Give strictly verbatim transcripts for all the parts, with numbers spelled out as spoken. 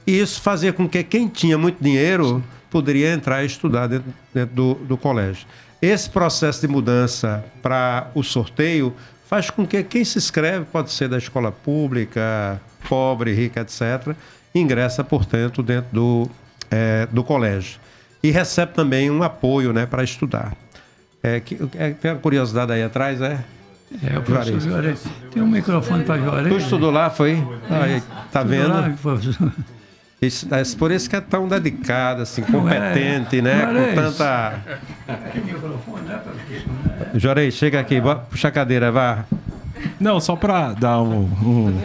E isso fazia com que quem tinha muito dinheiro poderia entrar e estudar dentro, dentro do, do colégio. Esse processo de mudança para o sorteio faz com que quem se inscreve, pode ser da escola pública, pobre, rica, etcétera, ingressa, portanto, dentro do, é, do colégio. E recebe também um apoio, né, para estudar. É, que, é, tem uma curiosidade aí atrás, é? É, o professor Juarez. Tem um microfone para Juarez. Tu estudou lá, foi? Aí, tá vendo? Lá, professor. Isso, é por isso que é tão dedicado, assim, competente, é, né? Juarez. Com tanta... Juarez, chega aqui, puxa a cadeira, vá. Não, só para dar um... um...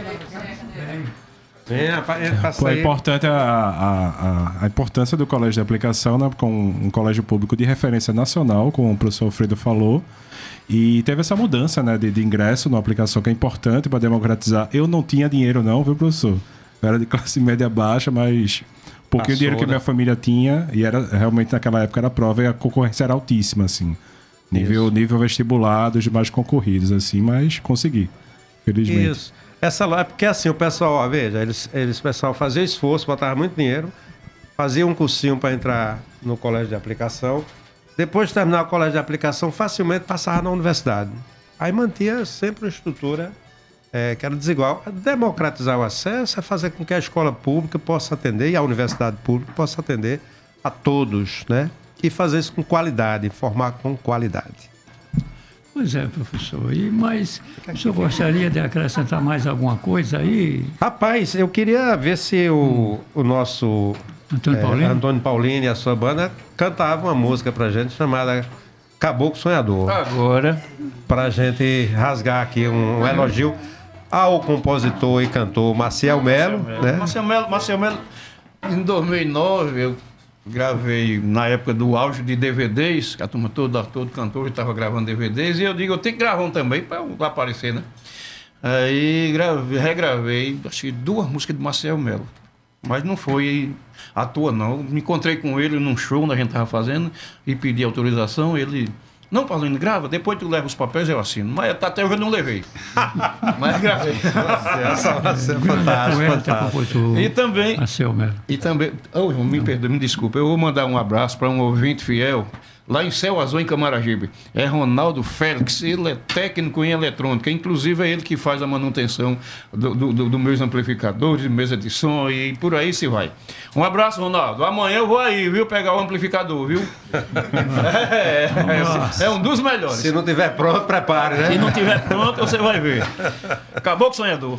É, Pô, é importante a, a, a, a importância do colégio de aplicação, né, com um colégio público de referência nacional, como o professor Alfredo falou, e teve essa mudança, né, de, de ingresso na aplicação, que é importante para democratizar. Eu não tinha dinheiro não, viu, professor? Eu era de classe média baixa, mas um pouquinho de dinheiro que minha família tinha, e era realmente naquela época era a prova, e a concorrência era altíssima, assim. Nível, nível vestibular dos mais concorridos, assim, mas consegui, felizmente. Isso. Essa lá, porque assim, o pessoal, ó, veja, eles, eles, o pessoal fazia esforço, botava muito dinheiro, fazia um cursinho para entrar no colégio de aplicação, depois de terminar o colégio de aplicação, facilmente passava na universidade. Aí mantinha sempre uma estrutura é, que era desigual. Democratizar o acesso é fazer com que a escola pública possa atender, e a universidade pública possa atender a todos, né? E fazer isso com qualidade, formar com qualidade. Pois é, professor. E, mas o senhor gostaria de acrescentar mais alguma coisa aí? Rapaz, eu queria ver se o, hum. o nosso Antônio, é, Paulino? Antônio Paulino e a sua banda cantavam uma música pra gente chamada Caboclo Sonhador. Agora. Pra gente rasgar aqui um, um elogio ao compositor e cantor Maciel Melo. Né? Maciel Melo, Maciel Melo, em dois mil e nove, eu gravei na época do auge de D V Ds, que a turma toda, todo cantor estava gravando D V Ds, e eu digo, eu tenho que gravar um também para eu aparecer, né? Aí gravei, regravei, acho que duas músicas de Maciel Melo, mas não foi à toa não. Me encontrei com ele num show onde a gente estava fazendo e pedi autorização, ele... Não, Paulino, grava, depois tu leva os papéis eu assino. Mas até hoje eu não levei. Mas gravei. Você é fantástico, fantástico. E também... E também... Oh, me perdoe, me desculpe. Eu vou mandar um abraço para um ouvinte fiel, lá em Céu Azul, em Camaragibe. É Ronaldo Félix, ele é técnico em eletrônica. Inclusive é ele que faz a manutenção dos do, do, do meus amplificadores, mesa de som e por aí se vai. Um abraço, Ronaldo. Amanhã eu vou aí, viu? Pegar o amplificador, viu? É, é, é um dos melhores. Se não tiver pronto, prepare, né? Se não tiver pronto, você vai ver. Acabou com o sonhador.